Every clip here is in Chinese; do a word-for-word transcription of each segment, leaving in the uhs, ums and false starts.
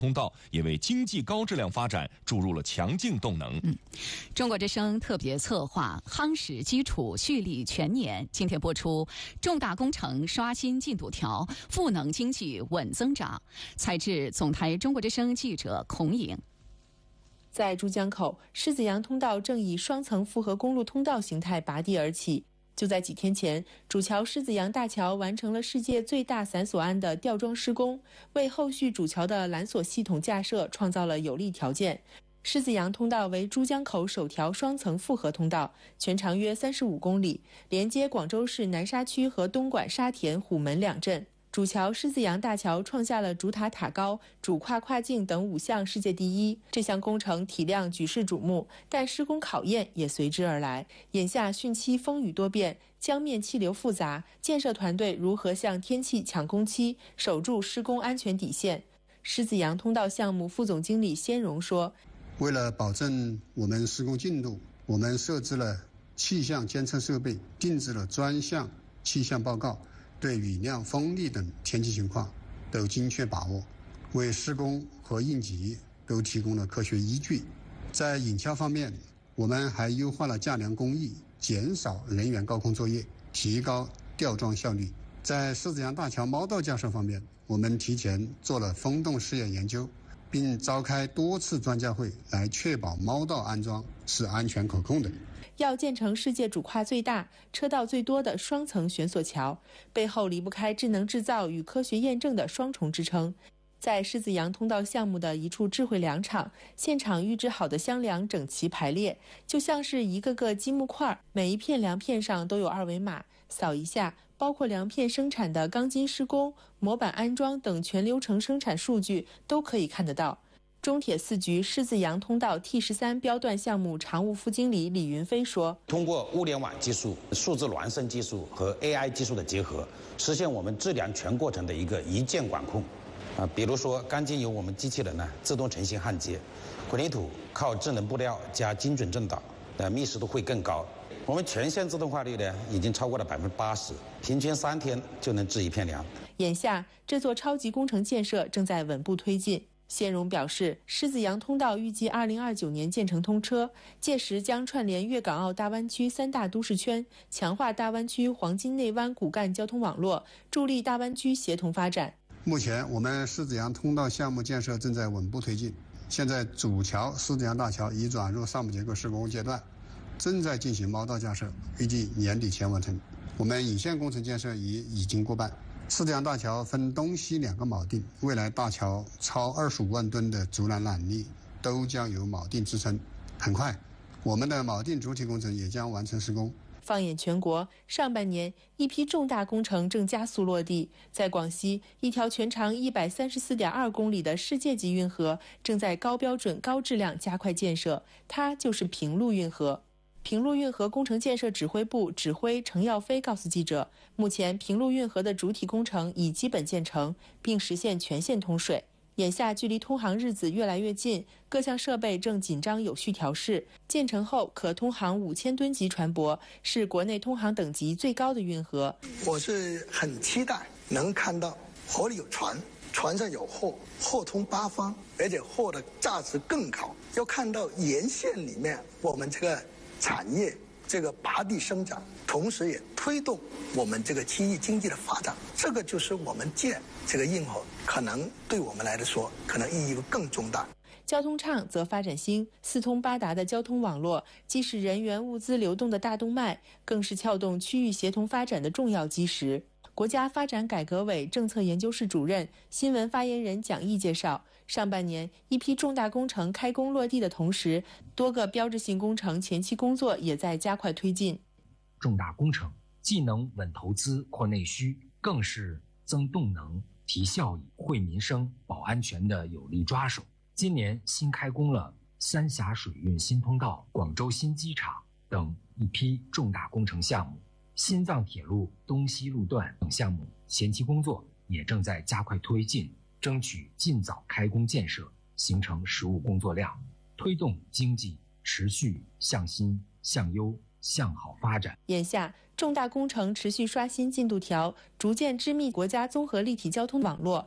通道也为经济高质量发展注入了强劲动能。 嗯，中国之声特别策划夯实基础蓄力全年，今天播出重大工程刷新进度条，赋能经济稳增长。采制总台中国之声记者孔颖。 在珠江口，狮子洋通道正以双层复合公路通道形态拔地而起。就在几天前，主桥狮子洋大桥完成了世界最大散索岸的吊装施工，为后续主桥的缆索系统架设创造了有利条件。狮子洋通道为珠江口首条双层复合通道，全长约三十五公里，连接广州市南沙区和东莞沙田、虎门两镇。主桥狮子洋大桥创下了主塔塔高、主跨跨境等五项世界第一。这项工程体量举世瞩目，但施工考验也随之而来。眼下汛期风雨多变，江面气流复杂，建设团队如何向天气抢工期，守住施工安全底线？狮子洋通道项目副总经理先荣说： 为了保证我们施工进度，我们设置了气象监测设备，定制了专项气象报告，对雨量、风力等天气情况都精确把握，为施工和应急都提供了科学依据。在引桥方面，我们还优化了架梁工艺，减少人员高空作业，提高吊装效率。在狮子洋大桥猫道架设方面，我们提前做了风洞试验研究，并召开多次专家会来确保猫道安装是安全可控的。 要建成世界主跨最大、车道最多的双层悬索桥，背后离不开智能制造与科学验证的双重支撑。在狮子洋通道项目的一处智慧梁场，现场预制好的箱梁整齐排列，就像是一个个积木块，每一片梁片上都有二维码，扫一下，包括梁片生产的钢筋施工、模板安装等全流程生产数据都可以看得到。中铁四局狮子洋通道 T 十三标段项目常务副经理李云飞说： 通过物联网技术、数字孪生技术和 A I 技术的结合，实现我们质量全过程的一个一键管控。啊，比如说钢筋由我们机器人呢自动成型焊接，混凝土靠智能布料加精准正导，呃，密实度会更高。我们全线自动化率呢已经超过了百分之八十，平均三天就能制一片梁。 眼下，这座超级工程建设正在稳步推进。谢荣表示，狮子洋通道预计二零二九年建成通车，届时将串联粤港澳大湾区三大都市圈，强化大湾区黄金内湾骨干交通网络，助力大湾区协同发展。 目前，我们狮子洋通道项目建设正在稳步推进，现在主桥狮子洋大桥已转入上部结构施工阶段，正在进行猫道架设，预计年底前完成。我们引线工程建设已已经过半。狮子洋大桥分东西两个锚定，未来大桥超二十五万吨的竹篮缆力都将由锚定支撑。很快，我们的锚定主体工程也将完成施工。 放眼全国，上半年一批重大工程正加速落地。在广西，一条全长一百三十四点二公里的世界级运河正在高标准、高质量加快建设，它就是平陆运河。平陆运河工程建设指挥部指挥程耀飞告诉记者，目前平陆运河的主体工程已基本建成，并实现全线通水。眼下距离通航日子越来越近，各项设备正紧张有序调试。建成后可通航五千吨级船舶，是国内通航等级最高的运河。 我是很期待能看到河里有船，船上有货，货通八方，而且货的价值更高。要看到沿线里面我们这个产业这个拔地生长，同时也推动我们这个区域经济的发展，这个就是我们建这个运河可能对我们来说可能意义更重大。 交通畅则发展兴，四通八达的交通网络既是人员物资流动的大动脉，更是撬动区域协同发展的重要基石。国家发展改革委政策研究室主任、新闻发言人蒋毅介绍，上半年一批重大工程开工落地的同时，多个标志性工程前期工作也在加快推进。 重大工程既能稳投资、扩内需，更是增动能、提效益、惠民生、保安全的有力抓手。今年新开工了三峡水运新通道、广州新机场等一批重大工程项目。新藏铁路东西路段等项目前期工作也正在加快推进，争取尽早开工建设，形成实务工作量，推动经济持续向新、向优、向好发展。 眼下，重大工程持续刷新进度条，逐渐织密国家综合立体交通网络。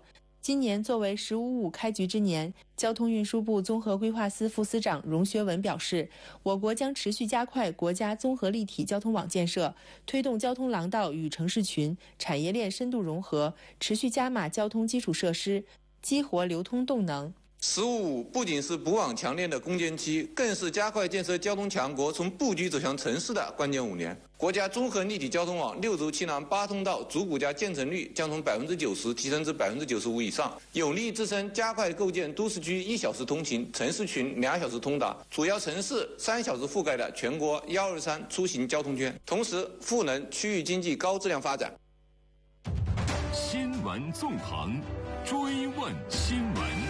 今年作为“十五五”开局之年，交通运输部综合规划司副司长荣学文表示，我国将持续加快国家综合立体交通网建设，推动交通廊道与城市群、产业链深度融合，持续加码交通基础设施，激活流通动能。 十五五不仅是补网强链的攻坚期，更是加快建设交通强国从布局走向城市的关键五年。国家综合立体交通网六轴气囊八通道主骨架建成率将从百分之九十提升至百分之九十五以上，有力支撑加快构建都市区一小时通勤、城市群两小时通达、主要城市三小时覆盖的全国幺二三出行交通圈，同时赋能区域经济高质量发展。 新闻纵横，追问新闻。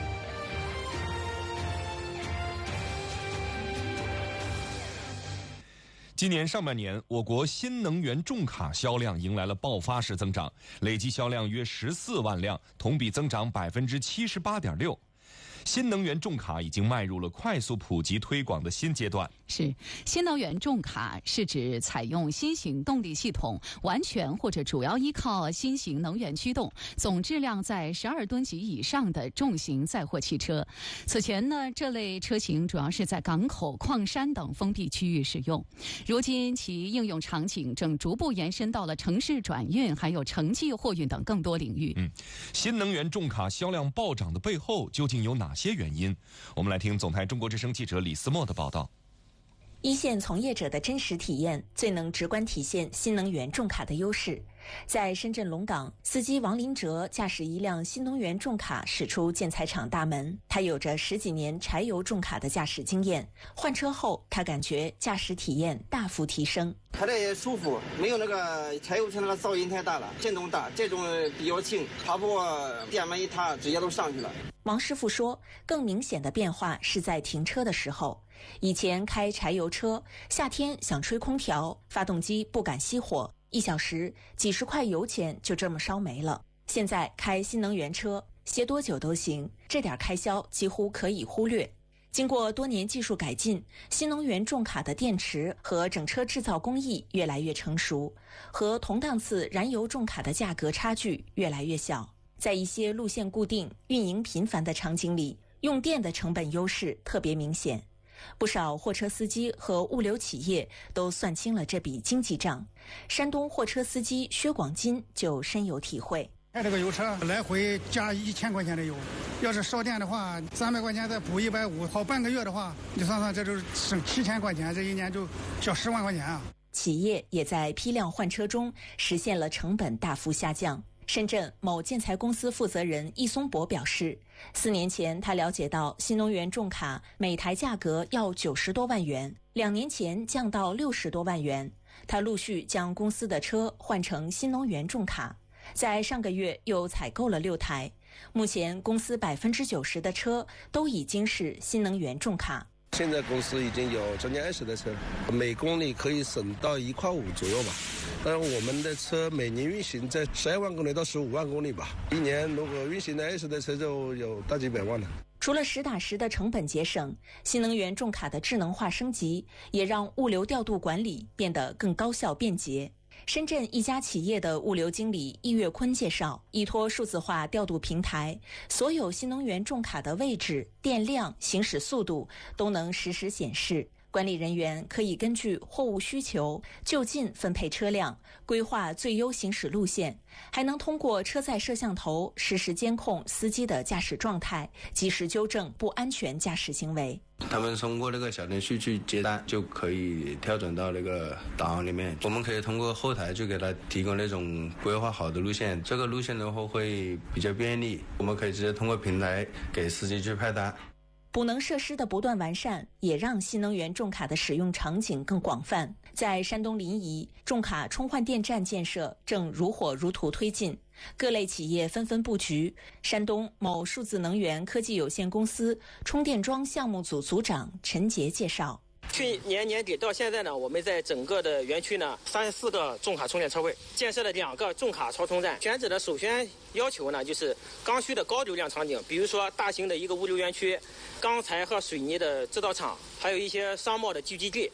今年上半年，我国新能源重卡销量迎来了爆发式增长，累计销量约十四万辆，同比增长百分之七十八点六。新能源重卡已经迈入了快速普及推广的新阶段。 是，新能源重卡是指采用新型动力系统，完全或者主要依靠新型能源驱动，总质量在十二吨级以上的重型载货汽车。此前呢，这类车型主要是在港口、矿山等封闭区域使用。如今其应用场景正逐步延伸到了城市转运，还有城际货运等更多领域。 嗯，新能源重卡销量暴涨的背后究竟有哪些原因？我们来听总台中国之声记者李思墨的报道。 一线从业者的真实体验最能直观体现新能源重卡的优势。在深圳龙岗，司机王林哲驾驶一辆新能源重卡驶出建材厂大门。他有着十几年柴油重卡的驾驶经验，换车后他感觉驾驶体验大幅提升。 开得也舒服，没有那个柴油车那个噪音太大了，震动大，这种比较轻，爬坡电门一踏直接都上去了。 王师傅说，更明显的变化是在停车的时候。以前开柴油车，夏天想吹空调，发动机不敢熄火，一小时几十块油钱就这么烧没了。现在开新能源车，歇多久都行，这点开销几乎可以忽略。经过多年技术改进，新能源重卡的电池和整车制造工艺越来越成熟，和同档次燃油重卡的价格差距越来越小。在一些路线固定、运营频繁的场景里，用电的成本优势特别明显。不少货车司机和物流企业都算清了这笔经济账。山东货车司机薛广金就深有体会。 开这个油车来回加一千块钱的油，要是烧电的话，三百块钱再补一百五，跑半个月的话，你算算，这就是省七千块钱，这一年就小十万块钱啊！ 企业也在批量换车中实现了成本大幅下降。深圳某建材公司负责人易松博表示，四年前他了解到新能源重卡每台价格要九十多万元，两年前降到六十多万元。他陆续将公司的车换成新能源重卡，在上个月又采购了六台。目前公司百分之九十的车都已经是新能源重卡。 现在公司已经有将近二十台车，每公里可以省到一块五左右吧。但是我们的车每年运行在十二万公里到十五万公里吧，一年如果运行的二十台车就有大几百万了。 除了实打实的成本节省，新能源重卡的智能化升级也让物流调度管理变得更高效便捷。深圳一家企业的物流经理易月坤介绍，依托数字化调度平台，所有新能源重卡的位置、电量、行驶速度都能实时显示。管理人员可以根据货物需求就近分配车辆，规划最优行驶路线，还能通过车载摄像头实时监控司机的驾驶状态，及时纠正不安全驾驶行为。 他们通过那个小程序去接单，就可以调整到那个导航里面。我们可以通过后台就给他提供那种规划好的路线，这个路线的话会比较便利，我们可以直接通过平台给司机去派单。 补能设施的不断完善，也让新能源重卡的使用场景更广泛。在山东临沂，重卡充换电站建设正如火如荼推进，各类企业纷纷布局。山东某数字能源科技有限公司充电桩项目组组长陈杰介绍， 去年年底到现在呢，我们在整个的园区呢，三十四个重卡充电车位，建设了两个重卡超充站。选址的首选要求呢，就是刚需的高流量场景，比如说大型的一个物流园区、钢材和水泥的制造厂，还有一些商贸的聚集地。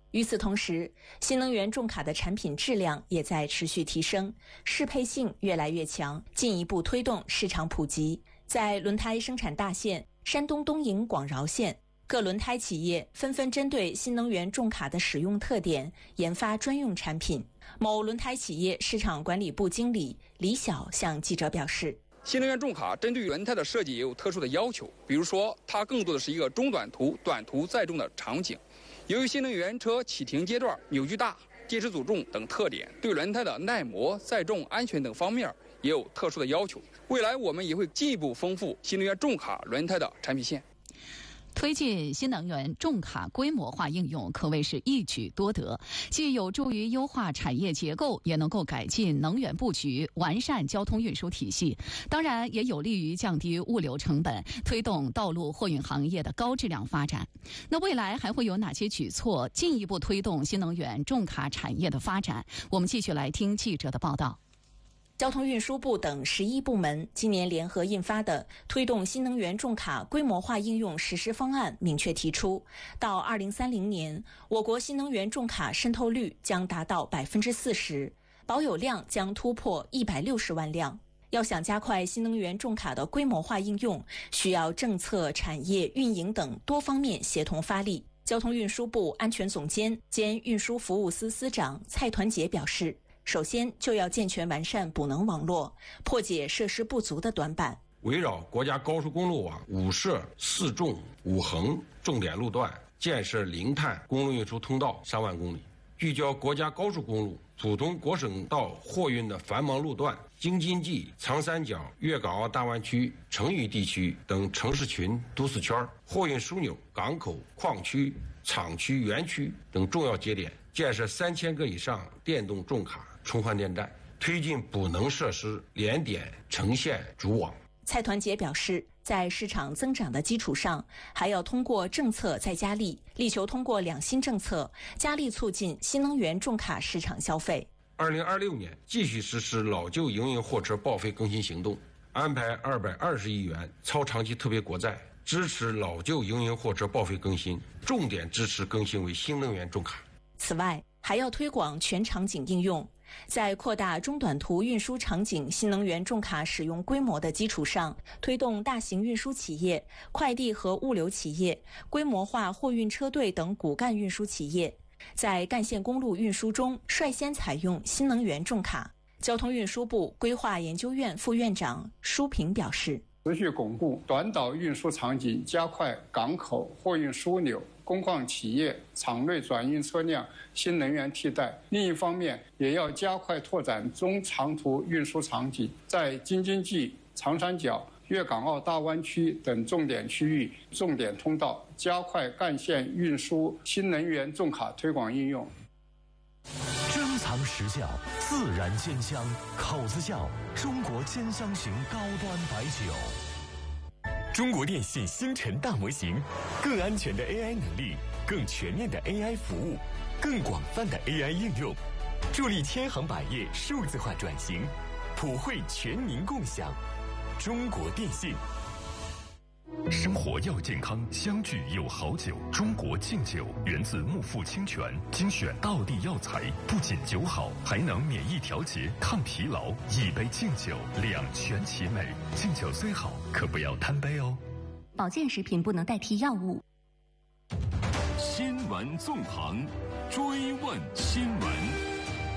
与此同时，新能源重卡的产品质量也在持续提升，适配性越来越强，进一步推动市场普及。在轮胎生产大县山东东营广饶县，各轮胎企业纷纷针对新能源重卡的使用特点研发专用产品。某轮胎企业市场管理部经理李晓向记者表示， 新能源重卡针对于轮胎的设计也有特殊的要求，比如说它更多的是一个中短途、短途载重的场景。由于新能源车启停阶段扭矩大、结实组重等特点，对轮胎的耐磨、载重、安全等方面也有特殊的要求。未来我们也会进一步丰富新能源重卡轮胎的产品线。 推进新能源重卡规模化应用可谓是一举多得，既有助于优化产业结构，也能够改进能源布局，完善交通运输体系，当然也有利于降低物流成本，推动道路货运行业的高质量发展。那未来还会有哪些举措进一步推动新能源重卡产业的发展？我们继续来听记者的报道。 交通运输部等十一部门今年联合印发的推动新能源重卡规模化应用实施方案明确提出，到二零三零年，我国新能源重卡渗透率将达到百分之四十，保有量将突破一百六十万辆。要想加快新能源重卡的规模化应用，需要政策、产业、运营等多方面协同发力。交通运输部安全总监兼运输服务司司长蔡团结表示，首先就要健全完善补能网络，破解设施不足的短板。 围绕国家高速公路网五设四纵五横重点路段，建设零碳公路运输通道三万公里，聚焦国家高速公路、普通国省道货运的繁忙路段、京津冀、长三角、粤港澳大湾区、成渝地区等城市群、都市圈、货运枢纽、港口、矿区、厂区、园区等重要节点，建设三千个以上电动重卡充换电站，推进补能设施联点成线组网。 蔡团结表示，在市场增长的基础上，还要通过政策再加力，力求通过两新政策加力促进新能源重卡市场消费。 二零二六年继续实施老旧营运货车报废更新行动，安排二百二十亿元超长期特别国债，支持老旧营运货车报废更新，重点支持更新为新能源重卡。 此外，还要推广全场景应用，在扩大中短途运输场景新能源重卡使用规模的基础上，推动大型运输企业、快递和物流企业、规模化货运车队等骨干运输企业，在干线公路运输中率先采用新能源重卡。交通运输部规划研究院副院长舒平表示， 持续巩固短岛运输场景，加快港口、货运枢纽、工矿企业、场内转运车辆新能源替代。另一方面，也要加快拓展中长途运输场景，在京津冀、长三角、粤港澳大湾区等重点区域、重点通道，加快干线运输新能源重卡推广应用。 珍藏实效，自然鲜香，口子窖中国兼香型高端白酒。中国电信星辰大模型，更安全的 A I 能力，更全面的 A I 服务，更广泛的 A I 应用，助力千行百业数字化转型，普惠全民共享。中国电信。 生活要健康，相聚有好酒。中国敬酒源自木富清泉，精选道地药材，不仅酒好，还能免疫调节、抗疲劳。一杯敬酒，两全其美。敬酒虽好，可不要贪杯哦。 保健食品不能代替药物。 新闻纵横，追问新闻。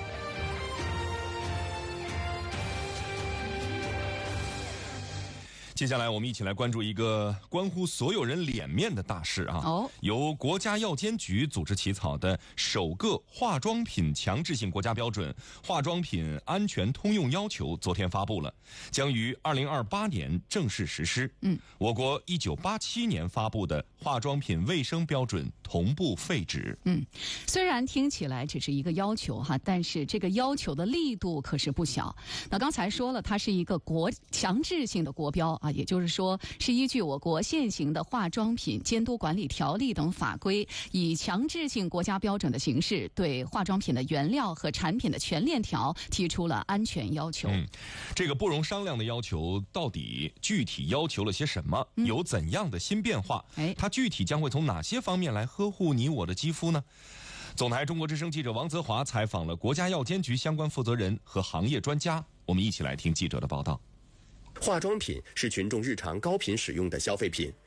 接下来我们一起来关注一个关乎所有人脸面的大事啊！ 哦， 由国家药监局组织起草的首个化妆品强制性国家标准《化妆品安全通用要求》昨天发布了，将于二零二八年正式实施。 嗯， 我国一九八七年发布的化妆品卫生标准同步废止。 嗯，虽然听起来只是一个要求哈，但是这个要求的力度可是不小。那刚才说了，它是一个国强制性的国标啊。也就是说，是依据我国现行的化妆品监督管理条例等法规，以强制性国家标准的形式，对化妆品的原料和产品的全链条提出了安全要求。 嗯，这个不容商量的要求，到底具体要求了些什么？ 嗯、 有怎样的新变化？ 哎， 它具体将会从哪些方面来呵护你我的肌肤呢？ 总台中国之声记者王泽华采访了国家药监局相关负责人和行业专家，我们一起来听记者的报道。 化妆品是群众日常高频使用的消费品，